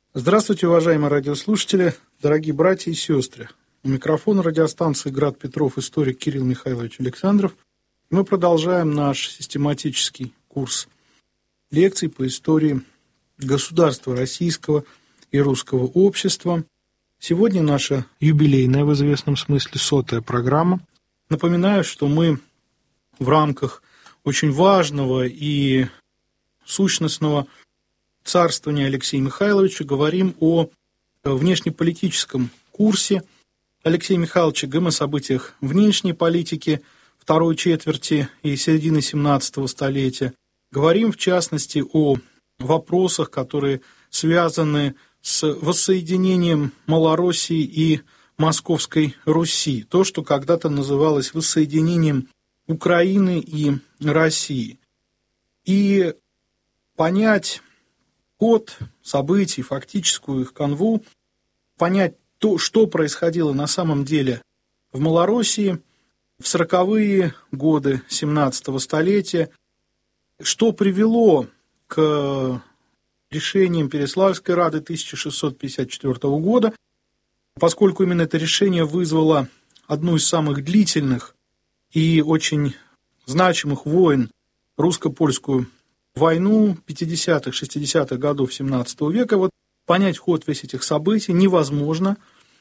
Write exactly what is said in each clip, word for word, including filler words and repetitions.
Здравствуйте, уважаемые радиослушатели, дорогие братья и сестры. У микрофона радиостанции «Град Петров» историк Кирилл Михайлович Александров. Мы продолжаем наш систематический курс лекций по истории государства российского и русского общества. Сегодня наша юбилейная, в известном смысле, сотая программа. Напоминаю, что мы в рамках очень важного и сущностного царствования Алексея Михайловича говорим о внешнеполитическом курсе Алексея Михайловича, говорим о событиях внешней политики второй четверти и середины семнадцатого столетия. Говорим, в частности, о вопросах, которые связаны с воссоединением Малороссии и Московской Руси. То, что когда-то называлось воссоединением Украины и России. И понять ход событий, фактическую их канву, понять то, что происходило на самом деле в Малороссии в сороковые годы семнадцатого столетия, что привело к решениям Переславской Рады тысяча шестьсот пятьдесят четвёртого года, поскольку именно это решение вызвало одну из самых длительных и очень значимых войн, русско-польскую войну пятидесятых, шестидесятых годов семнадцатого века. Вот понять ход весь этих событий невозможно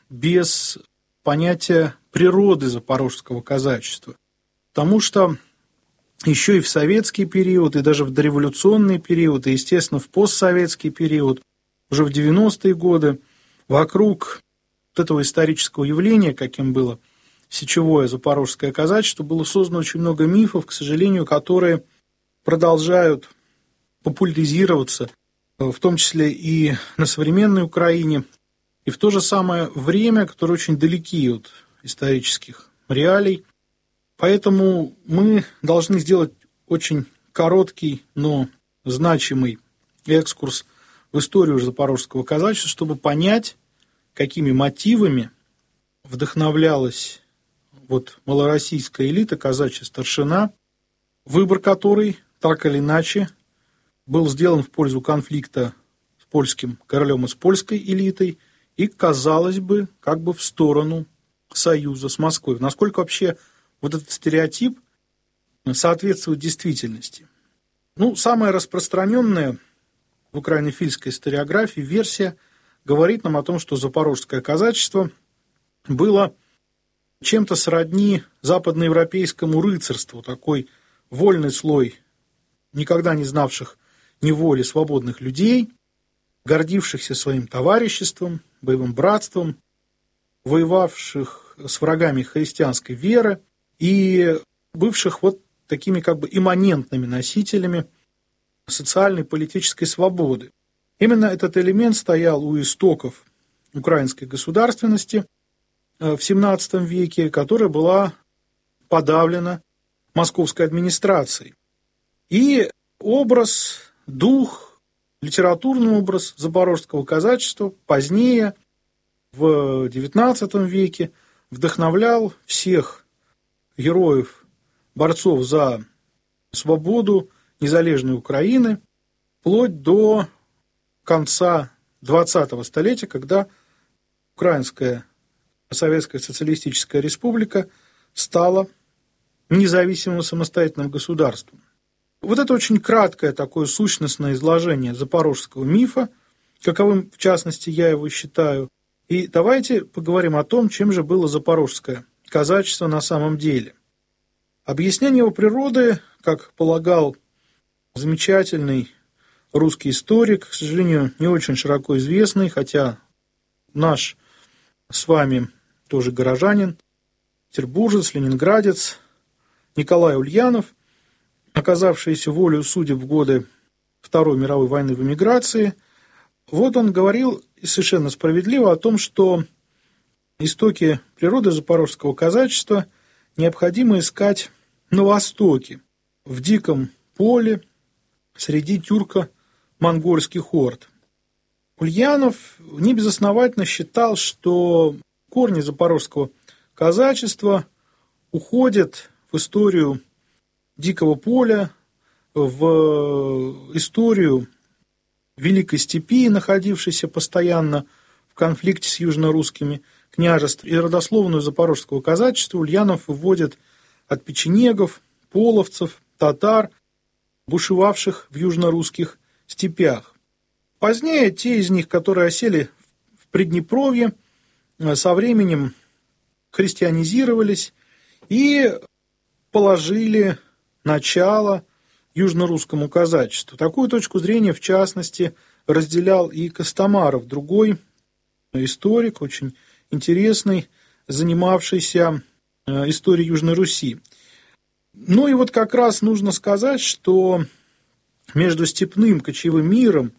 без понятия природы запорожского казачества. Потому что еще и в советский период, и даже в дореволюционный период, и, естественно, в постсоветский период, уже в девяностые годы, вокруг вот этого исторического явления, каким было сечевое запорожское казачество, было создано очень много мифов, к сожалению, которые продолжают популяризироваться, в том числе и на современной Украине, и в то же самое время, которые очень далеки от исторических реалий. Поэтому мы должны сделать очень короткий, но значимый экскурс в историю запорожского казачества, чтобы понять, какими мотивами вдохновлялась вот малороссийская элита, казачья старшина, выбор которой так или иначе был сделан в пользу конфликта с польским королем и с польской элитой и, казалось бы, как бы в сторону союза с Москвой. Насколько вообще вот этот стереотип соответствует действительности? Ну, самая распространенная в украинофильской историографии версия говорит нам о том, что запорожское казачество было чем-то сродни западноевропейскому рыцарству, такой вольный слой никогда не знавших неволи свободных людей, гордившихся своим товариществом, боевым братством, воевавших с врагами христианской веры и бывших вот такими как бы имманентными носителями социальной и политической свободы. Именно этот элемент стоял у истоков украинской государственности в семнадцатом веке, которая была подавлена московской администрацией. И образ, дух, литературный образ запорожского казачества позднее, в девятнадцатом веке, вдохновлял всех героев, борцов за свободу незалежной Украины, вплоть до конца двадцатого столетия, когда Украинская Советская Социалистическая Республика стала независимым самостоятельным государством. Вот это очень краткое такое сущностное изложение запорожского мифа, каковым, в частности, я его считаю. И давайте поговорим о том, чем же было запорожское казачество на самом деле. Объяснение его природы, как полагал замечательный русский историк, к сожалению, не очень широко известный, хотя наш с вами тоже горожанин, петербуржец, ленинградец Николай Ульянов, оказавшийся волею судеб в годы Второй мировой войны в эмиграции, вот он говорил, и совершенно справедливо, о том, что истоки природы запорожского казачества необходимо искать на востоке, в диком поле, среди тюрко-монгольских орд. Ульянов небезосновательно считал, что корни запорожского казачества уходят в историю дикого поля, в историю Великой Степи, находившейся постоянно в конфликте с южно-русскими княжествами, и родословную запорожского казачества Ульянов выводит от печенегов, половцев, татар, бушевавших в южно-русских степях. Позднее те из них, которые осели в Приднепровье, со временем христианизировались и положили начало южно-русскому казачеству. Такую точку зрения, в частности, разделял и Костомаров, другой историк, очень интересный, занимавшийся историей Южной Руси. Ну и вот как раз нужно сказать, что между степным кочевым миром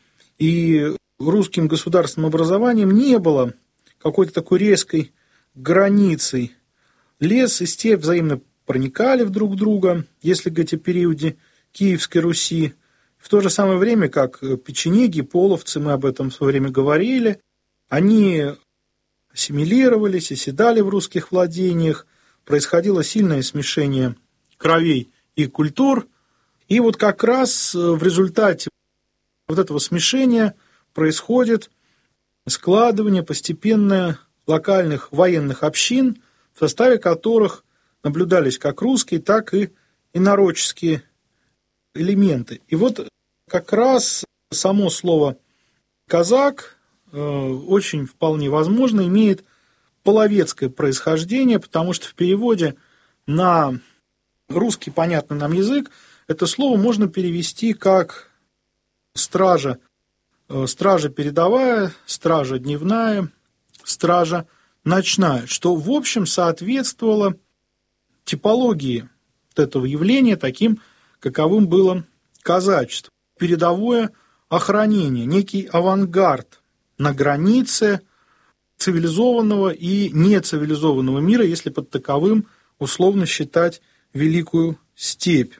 и русским государственным образованием не было какой-то такой резкой границей. Лес и степь взаимно проникали в друг друга, если говорить о периоде Киевской Руси. В то же самое время, как печенеги, половцы, мы об этом в свое время говорили, они ассимилировались, оседали в русских владениях, происходило сильное смешение кровей и культур. И вот как раз в результате вот этого смешения происходит складывание постепенное локальных военных общин, в составе которых наблюдались как русские, так и инородческие элементы. И вот как раз само слово «казак» очень вполне возможно имеет половецкое происхождение, потому что в переводе на русский понятный нам язык это слово можно перевести как стража, стража передовая, стража дневная, стража ночная, что в общем соответствовало типологии этого явления, таким, каковым было казачество. Передовое охранение, некий авангард на границе цивилизованного и нецивилизованного мира, если под таковым условно считать Великую Степь.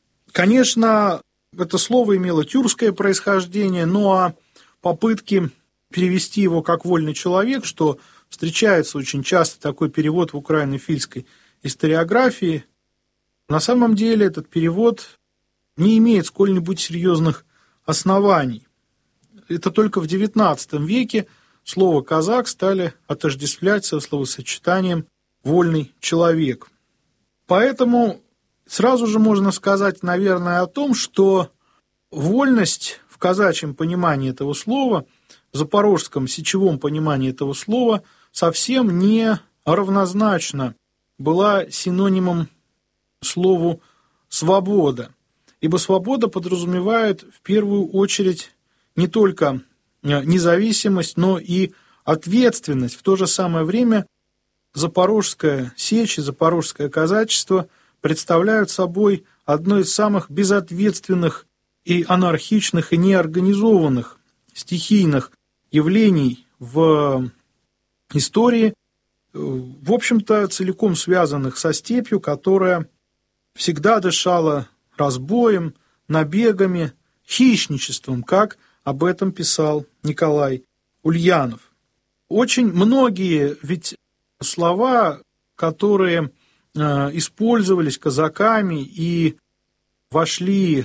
Конечно, это слово имело тюркское происхождение, ну а попытки перевести его как «вольный человек», что встречается очень часто такой перевод в украинофильской историографии, на самом деле этот перевод не имеет сколь-нибудь серьезных оснований. Это только в девятнадцатом веке слово «казак» стали отождествлять со словосочетанием «вольный человек». Поэтому сразу же можно сказать, наверное, о том, что вольность в казачьем понимании этого слова, в запорожском сечевом понимании этого слова совсем не равнозначна была синонимом слову «свобода». Ибо свобода подразумевает в первую очередь не только независимость, но и ответственность. В то же самое время Запорожская сечь и запорожское казачество представляют собой одно из самых безответственных и анархичных, и неорганизованных стихийных явлений в истории, в общем-то, целиком связанных со степью, которая всегда дышала разбоем, набегами, хищничеством, как об этом писал Николай Ульянов. Очень многие ведь слова, которые э, использовались казаками и вошли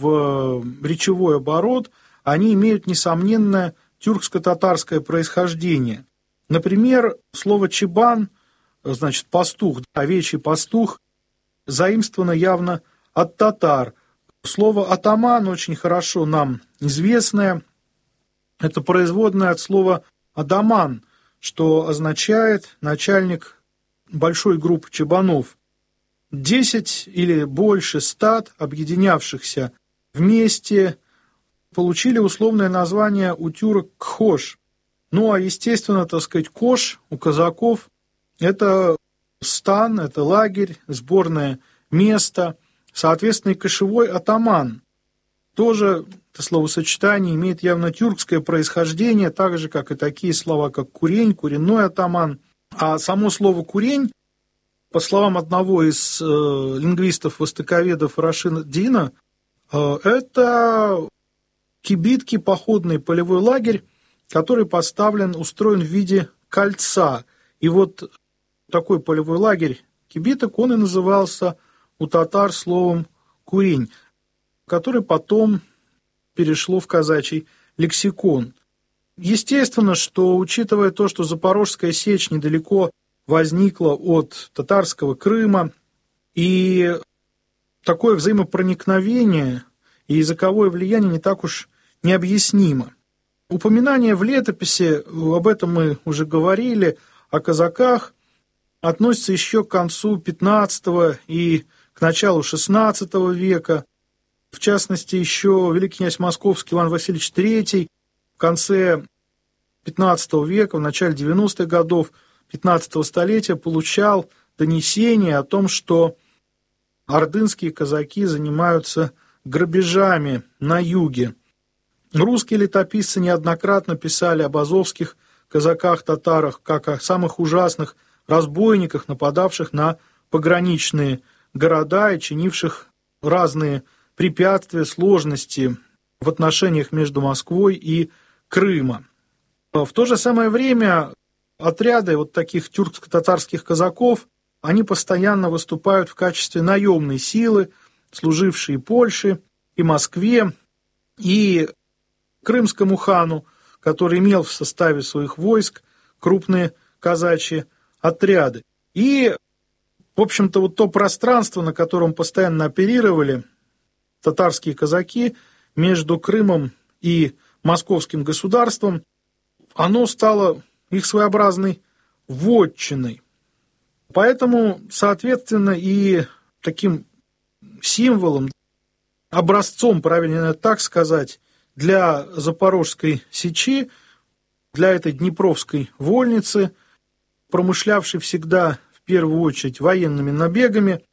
в речевой оборот, они имеют несомненное тюркско-татарское происхождение. Например, слово «чебан», значит, пастух, овечий пастух, заимствовано явно от татар. Слово «атаман» очень хорошо нам известное. Это производное от слова «адаман», что означает начальник большой группы чебанов. Десять или больше стад, объединявшихся вместе, получили условное название у тюрок «кхош». Ну, а, естественно, так сказать, кош у казаков – это стан, это лагерь, сборное место. Соответственно, и кошевой атаман тоже, это словосочетание, имеет явно тюркское происхождение, так же, как и такие слова, как курень, куренной атаман. А само слово «курень», по словам одного из э, лингвистов-востоковедов Рашина Дина, э, это кибитки, походный полевой лагерь, который поставлен, устроен в виде кольца. И вот такой полевой лагерь кибиток, он и назывался у татар словом «курень», который потом перешло в казачий лексикон. Естественно, что, учитывая то, что Запорожская сечь недалеко возникла от татарского Крыма, и такое взаимопроникновение и языковое влияние не так уж необъяснимо. Упоминание в летописи, об этом мы уже говорили, о казаках, относится еще к концу пятнадцатого и к началу шестнадцатого века. В частности, еще великий князь Московский Иван Васильевич третий в конце пятнадцатого века, в начале девяностых годов пятнадцатого столетия получал донесение о том, что ордынские казаки занимаются грабежами на юге. Русские летописцы неоднократно писали об азовских казаках-татарах, как о самых ужасных разбойниках, нападавших на пограничные города и чинивших разные препятствия, сложности в отношениях между Москвой и Крымом. В то же самое время отряды вот таких тюркско-татарских казаков, они постоянно выступают в качестве наемной силы, служившие Польше и Москве, и крымскому хану, который имел в составе своих войск крупные казачьи отряды. И, в общем-то, вот то пространство, на котором постоянно оперировали татарские казаки между Крымом и московским государством, оно стало их своеобразной вотчиной. Поэтому, соответственно, и таким символом, образцом, правильно так сказать, для Запорожской сечи, для этой Днепровской вольницы, промышлявшей всегда в первую очередь военными набегами,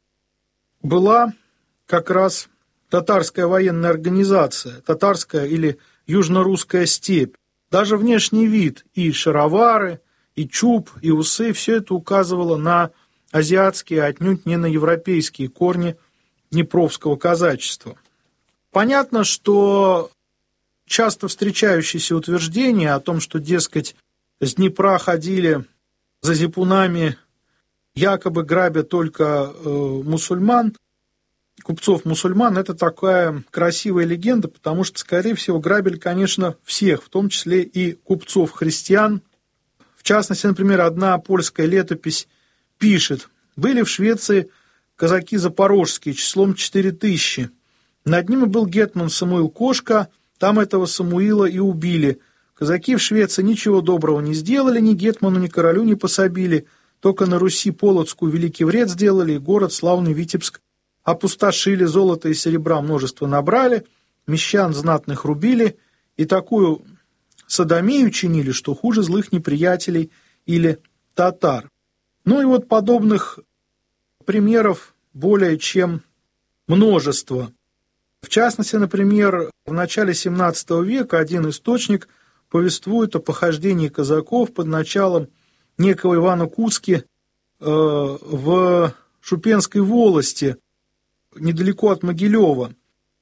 была как раз татарская военная организация, татарская или южно-русская степь. Даже внешний вид, и шаровары, и чуб, и усы, все это указывало на азиатские, а отнюдь не на европейские корни днепровского казачества. Понятно, что часто встречающиеся утверждения о том, что, дескать, с Днепра ходили за зипунами, якобы грабя только э, мусульман, купцов-мусульман, это такая красивая легенда, потому что, скорее всего, грабили, конечно, всех, в том числе и купцов-христиан. В частности, например, одна польская летопись пишет: «Были в Швеции казаки запорожские числом четыре тысячи. Над ними был гетман Самуил Кошка, там этого Самуила и убили. Казаки в Швеции ничего доброго не сделали, ни гетману, ни королю не пособили, только на Руси Полоцкую великий вред сделали, и город славный Витебск опустошили, золота и серебра множество набрали, мещан знатных рубили, и такую содомию чинили, что хуже злых неприятелей или татар». Ну и вот подобных примеров более чем множество. В частности, например, в начале семнадцатого века один источник повествует о похождении казаков под началом некого Ивана Куцки э, в Шупенской волости, недалеко от Могилева.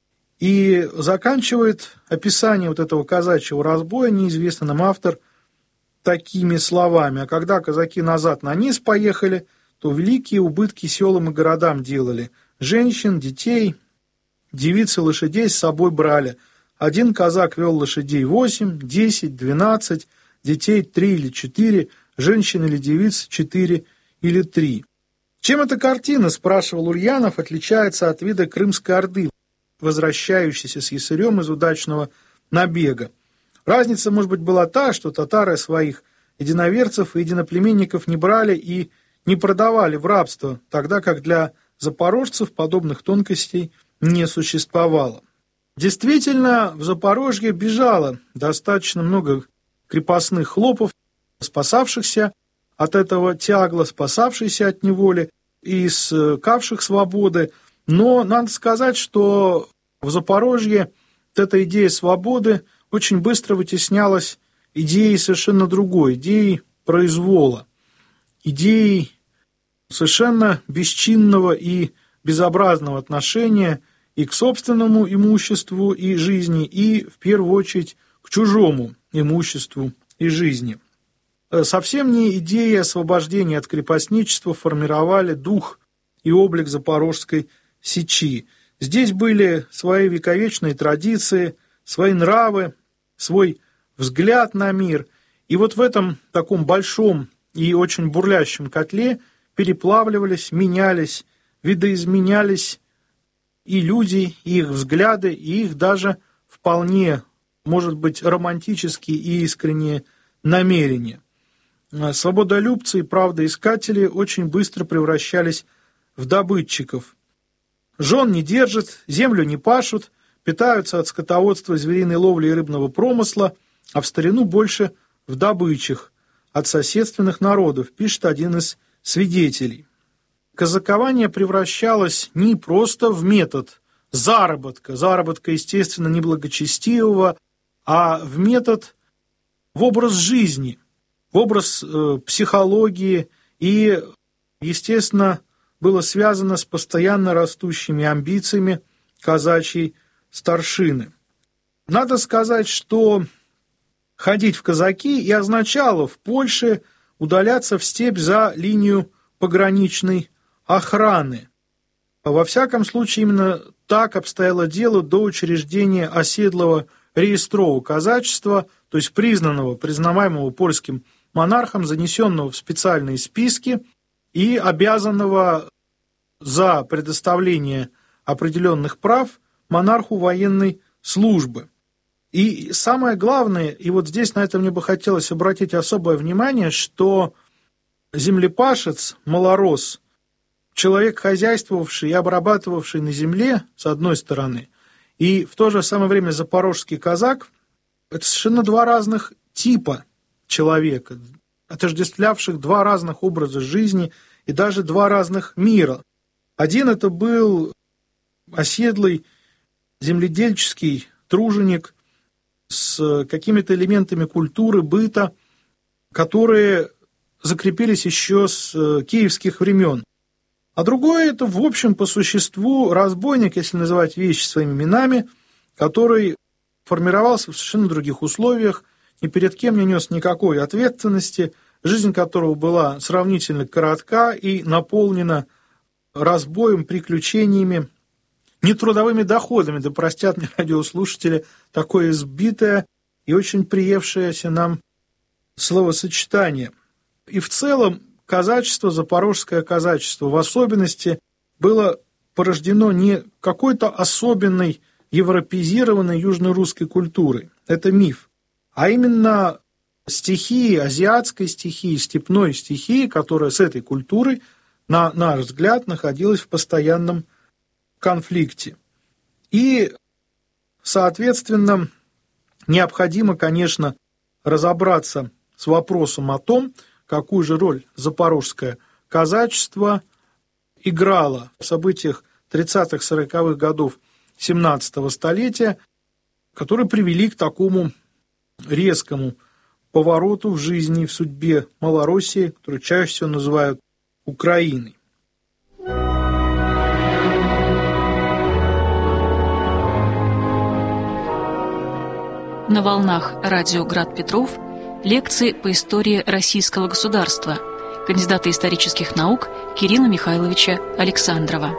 И заканчивает описание вот этого казачьего разбоя неизвестный нам автор такими словами: «А когда казаки назад на низ поехали, то великие убытки селам и городам делали. Женщин, детей, девиц и лошадей с собой брали. Один казак вел лошадей восемь, десять, двенадцать, детей три или четыре, женщин или девиц четыре или три». Чем эта картина, спрашивал Ульянов, отличается от вида Крымской Орды, возвращающейся с ясырем из удачного набега? Разница, может быть, была та, что татары своих единоверцев и единоплеменников не брали и не продавали в рабство, тогда как для запорожцев подобных тонкостей не существовало. Действительно, в Запорожье бежало достаточно много крепостных хлопов, спасавшихся от этого тягла, спасавшихся от неволи и искавших свободы. Но надо сказать, что в Запорожье вот эта идея свободы очень быстро вытеснялась идеей совершенно другой, идеей произвола, идеей совершенно бесчинного и безобразного отношения и к собственному имуществу и жизни, и, в первую очередь, к чужому имуществу и жизни. Совсем не идеи освобождения от крепостничества формировали дух и облик Запорожской сечи. Здесь были свои вековечные традиции, свои нравы, свой взгляд на мир. И вот в этом таком большом и очень бурлящем котле переплавливались, менялись, видоизменялись и люди, и их взгляды, и их даже вполне, может быть, романтические и искренние намерения. Свободолюбцы и правдоискатели очень быстро превращались в добытчиков. Жен не держат, землю не пашут, питаются от скотоводства, звериной ловли и рыбного промысла, а в старину больше в добычах от соседственных народов, пишет один из свидетелей. Казакование превращалось не просто в метод заработка, заработка, естественно, неблагочестивого, а в метод, в образ жизни, в образ э, психологии и, естественно, было связано с постоянно растущими амбициями казачьей старшины. Надо сказать, что ходить в казаки и означало в Польше удаляться в степь за линию пограничной охраны. Во всяком случае, именно так обстояло дело до учреждения оседлого реестрового казачества, то есть признанного, признаваемого польским монархом, занесенного в специальные списки и обязанного за предоставление определенных прав монарху военной службы. И самое главное, и вот здесь на это мне бы хотелось обратить особое внимание, что землепашец, малорос, человек, хозяйствовавший и обрабатывавший на земле, с одной стороны, и в то же самое время запорожский казак, это совершенно два разных типа человека, отождествлявших два разных образа жизни и даже два разных мира. Один это был оседлый земледельческий труженик с какими-то элементами культуры, быта, которые закрепились еще с киевских времен. А другой это, в общем, по существу разбойник, если называть вещи своими именами, который формировался в совершенно других условиях, ни перед кем не нес никакой ответственности, жизнь которого была сравнительно коротка и наполнена разбоем, приключениями, нетрудовыми доходами, да простят мне радиослушатели такое избитое и очень приевшееся нам словосочетание. И в целом казачество, запорожское казачество в особенности, было порождено не какой-то особенной европеизированной южно-русской культурой, это миф, а именно стихии, азиатской стихии, степной стихии, которая с этой культурой, на наш взгляд, находилась в постоянном конфликте. И, соответственно, необходимо, конечно, разобраться с вопросом о том, какую же роль запорожское казачество играло в событиях тридцатых-сороковых годов семнадцатого столетия, которые привели к такому резкому повороту в жизни и в судьбе Малороссии, которую чаще всего называют Украиной. На волнах радио «Град Петров» лекции по истории российского государства кандидата исторических наук Кирилла Михайловича Александрова.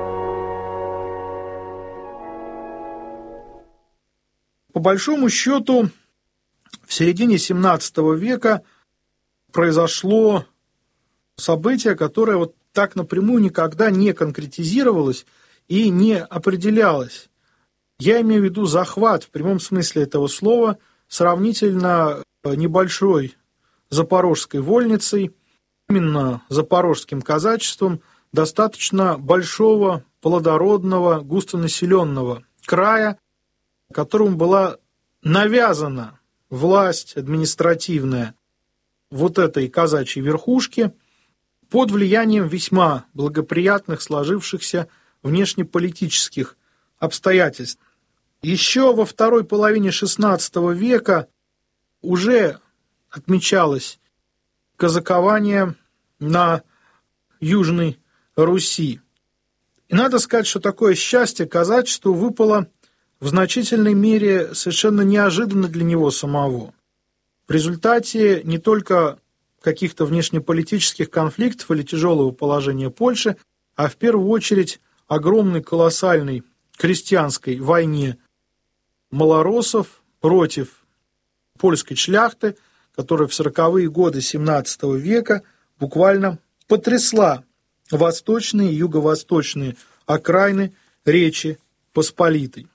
По большому счету, в середине семнадцатого века произошло событие, которое вот так напрямую никогда не конкретизировалось и не определялось. Я имею в виду захват в прямом смысле этого слова сравнительно небольшой запорожской вольницей, именно запорожским казачеством, достаточно большого, плодородного, густонаселенного края, которому была навязана власть административная вот этой казачьей верхушки под влиянием весьма благоприятных сложившихся внешнеполитических обстоятельств. Еще во второй половине шестнадцатого века уже отмечалось казакование на Южной Руси. И надо сказать, что такое счастье казачеству выпало в значительной мере совершенно неожиданно для него самого. В результате не только каких-то внешнеполитических конфликтов или тяжелого положения Польши, а в первую очередь огромной колоссальной крестьянской войне малороссов против польской шляхты, которая в сороковые годы семнадцатого века буквально потрясла восточные и юго-восточные окраины Речи Посполитой.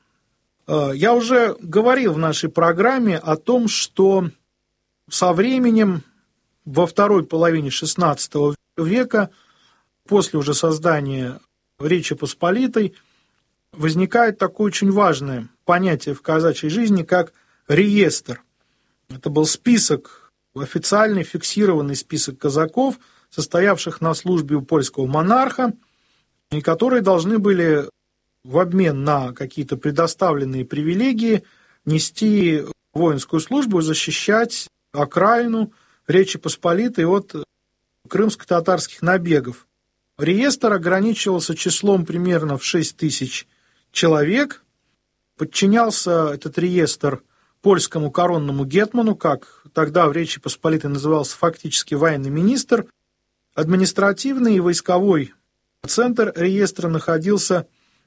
Я уже говорил в нашей программе о том, что со временем во второй половине шестнадцатого века, после уже создания Речи Посполитой, возникает такое очень важное понятие в казачьей жизни, как реестр. Это был список, официальный фиксированный список казаков, состоявших на службе у польского монарха, и которые должны были в обмен на какие-то предоставленные привилегии нести воинскую службу и защищать окраину Речи Посполитой от крымско-татарских набегов. Реестр ограничивался числом примерно в шесть тысяч человек. Подчинялся этот реестр польскому коронному гетману, как тогда в Речи Посполитой назывался фактически военный министр. Административный и войсковой центр реестра находился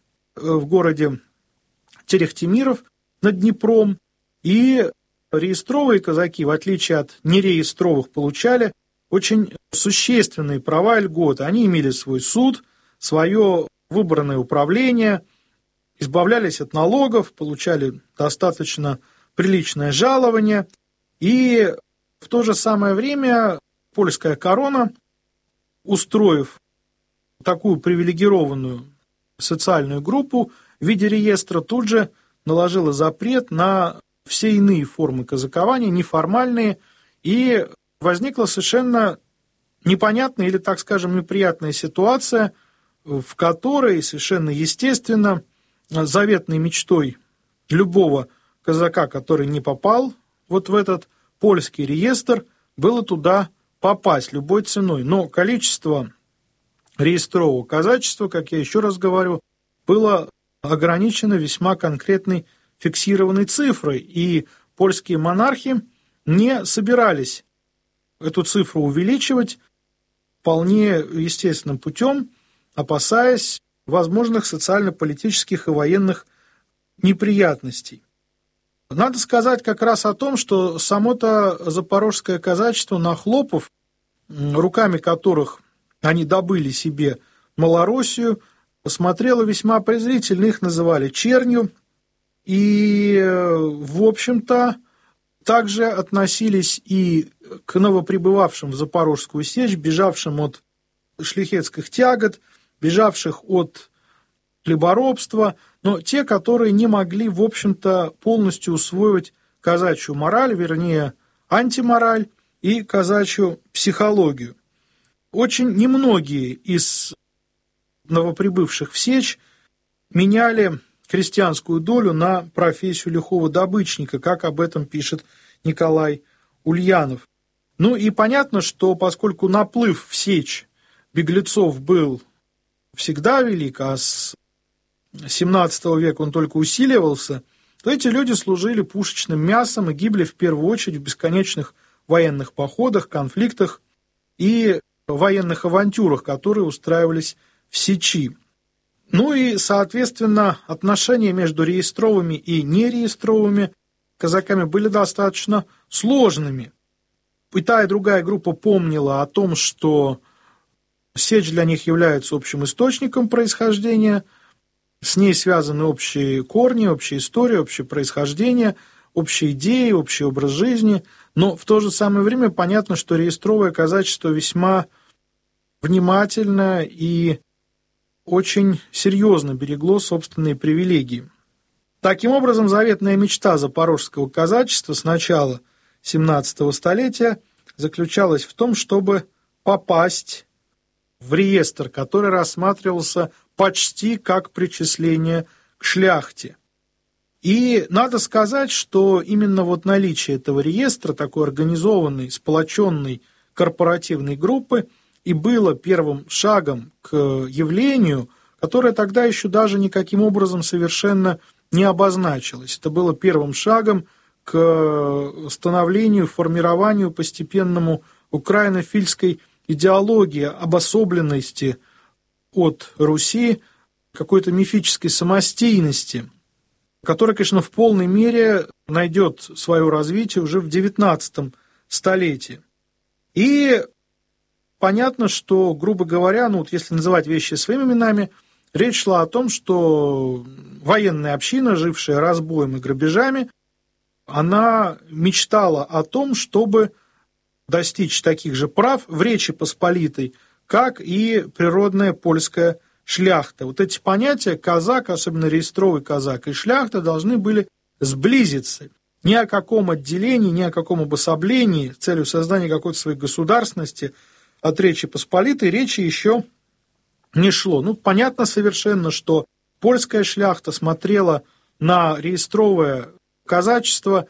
в городе Терехтемиров над Днепром, и реестровые казаки, в отличие от нереестровых, получали очень существенные права и льготы. Они имели свой суд, свое выборное управление, избавлялись от налогов, получали достаточно приличное жалование, и в то же самое время польская корона, устроив такую привилегированную социальную группу в виде реестра, тут же наложила запрет на все иные формы казакования, неформальные, и возникла совершенно непонятная или, так скажем, неприятная ситуация, в которой совершенно естественно заветной мечтой любого казака, который не попал вот в этот польский реестр, было туда попасть любой ценой. Но количество реестрового казачества, как я еще раз говорю, было ограничено весьма конкретной фиксированной цифрой, и польские монархи не собирались эту цифру увеличивать вполне естественным путем, опасаясь возможных социально-политических и военных неприятностей. Надо сказать как раз о том, что само-то запорожское казачество нахлопов, руками которых они добыли себе Малороссию, смотрело весьма презрительно, их называли чернью, и, в общем-то, также относились и к новоприбывавшим в Запорожскую сечь, бежавшим от шляхетских тягот, бежавших от хлеборобства, но те, которые не могли, в общем-то, полностью усвоить казачью мораль, вернее, антимораль и казачью психологию. Очень немногие из новоприбывших в сечь меняли крестьянскую долю на профессию лихого добытчика, как об этом пишет Николай Ульянов. Ну и понятно, что поскольку наплыв в сечь беглецов был всегда велик, а с семнадцатого века он только усиливался, то эти люди служили пушечным мясом и гибли в первую очередь в бесконечных военных походах, конфликтах и военных авантюрах, которые устраивались в сечи. Ну и, соответственно, отношения между реестровыми и нереестровыми казаками были достаточно сложными. И та, и другая группа помнила о том, что сечь для них является общим источником происхождения, с ней связаны общие корни, общая история, общее происхождение, общие идеи, общий образ жизни, но в то же самое время понятно, что реестровое казачество весьма внимательно и очень серьезно берегло собственные привилегии. Таким образом, заветная мечта запорожского казачества с начала семнадцатого столетия заключалась в том, чтобы попасть в реестр, который рассматривался почти как причисление к шляхте. И надо сказать, что именно вот наличие этого реестра, такой организованной, сплоченной корпоративной группы, и было первым шагом к явлению, которое тогда еще даже никаким образом совершенно не обозначилось. Это было первым шагом к становлению, формированию постепенному украинофильской идеологии, обособленности от Руси, какой-то мифической самостийности. которая, конечно, в полной мере найдет свое развитие уже в девятнадцатом столетии. И понятно, что, грубо говоря, ну вот если называть вещи своими именами, речь шла о том, что военная община, жившая разбоем и грабежами, она мечтала о том, чтобы достичь таких же прав в Речи Посполитой, как и природная польская шляхта. Вот эти понятия казак, особенно реестровый казак, и шляхта должны были сблизиться. Ни о каком отделении, ни о каком обособлении с целью создания какой-то своей государственности от Речи Посполитой речи еще не шло. Ну, понятно совершенно, что польская шляхта смотрела на реестровое казачество